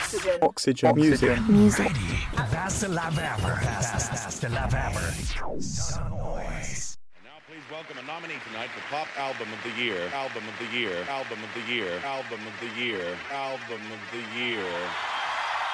Oxygen. Music. That's the love ever. That's the love ever. Some noise. Now please welcome a nominee tonight for Pop Album of the Year. Album of the Year. Album of the Year. Album of the Year. Album of the Year.